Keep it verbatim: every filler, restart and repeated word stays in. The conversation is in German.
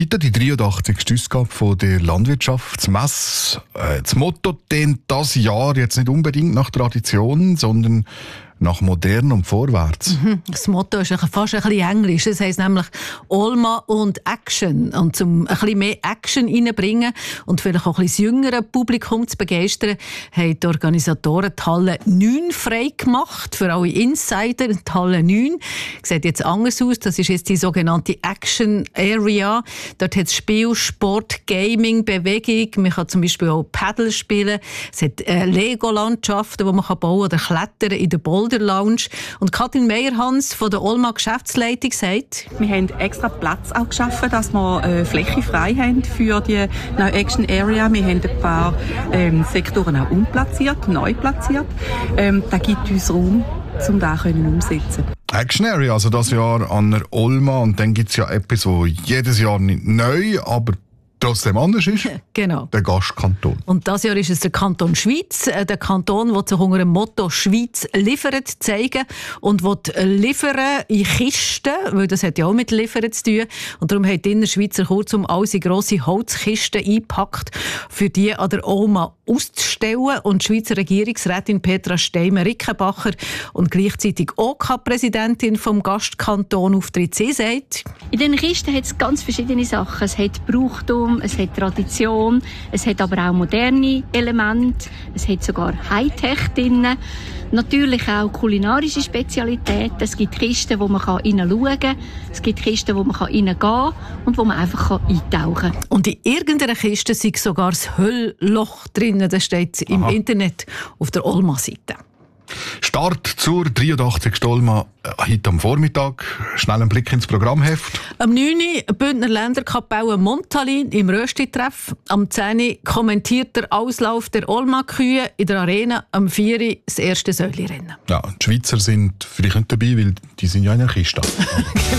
Heute die dreiundachtzigste Ausgabe von der Landwirtschaftsmesse. Äh, das Motto tönt das Jahr jetzt nicht unbedingt nach Tradition, sondern nach modern und vorwärts. Mhm. Das Motto ist fast ein bisschen englisch. Das heisst nämlich Olma und Action. Und um ein bisschen mehr Action reinzubringen und vielleicht auch ein bisschen das jüngere Publikum zu begeistern, haben die Organisatoren die Halle neun frei gemacht. Für alle Insider, die Halle neun. Sieht jetzt anders aus. Das ist jetzt die sogenannte Action Area. Dort hat es Spiel, Sport, Gaming, Bewegung. Man kann zum Beispiel auch Paddle spielen. Es hat äh, Lego-Landschaften, die man bauen kann oder klettern in der Boulder Lounge. Und Katrin Meyerhans von der Olma Geschäftsleitung sagt: Wir haben extra Platz auch geschaffen, dass wir äh, Fläche frei haben für die neue Action Area. Wir haben ein paar ähm, Sektoren auch umplatziert, neu platziert. Ähm, das gibt uns Raum, um das umsetzen. Action Area, also das Jahr an der Olma. Und dann gibt es ja etwas, das jedes Jahr nicht neu, aber trotzdem anders ist. Genau. Der Gastkanton. Und dieses Jahr ist es der Kanton Schwyz. Der Kanton will sich unter dem Motto «Schweiz liefert» zeigen und will liefern in Kisten, weil das hat ja auch mit Liefern zu tun. Und darum hat die Innerschweizer kurzum alles in grosse Holzkisten eingepackt, für die an der Olma auszustellen. Und die Schweizer Regierungsrätin Petra Steimer-Rickenbacher und gleichzeitig O K-Präsidentin vom Gastkanton auftritt. Sie sagt: In den Kisten hat es ganz verschiedene Sachen. Es hat Brauchtum, es hat Tradition, es hat aber auch moderne Elemente, es hat sogar Hightech drin. Natürlich auch kulinarische Spezialitäten. Es gibt Kisten, wo man hineinschauen kann. Es gibt Kisten, wo man reingehen kann und wo man einfach eintauchen kann. Und in irgendeiner Kiste ist sogar das Höllloch drin. Das steht im Aha. Internet auf der Olma-Seite. Start zur dreiundachtzigsten Olma äh, heute am Vormittag. Schnell ein Blick ins Programmheft. Am neun Uhr Bündner Länderkapelle Montalin im Rösti-Treff. Am zehn Uhr kommentiert der Auslauf der Olma-Kühe in der Arena. Am vier Uhr das erste Säulirennen. Ja, die Schweizer sind vielleicht nicht dabei, weil die sind ja in einer Kiste.